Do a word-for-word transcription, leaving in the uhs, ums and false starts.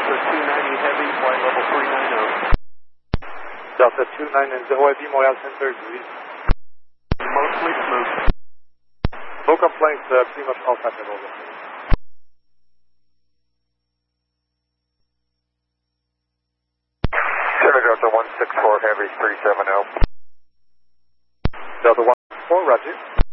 Delta two ninety Heavy, flight level three ninety. Delta two ninety Heavy, Montréal Center, oui. Mostly smooth. No complaints, uh, pretty much all passengers over. Center Delta one six four Heavy, three seven zero. Delta one six four, roger.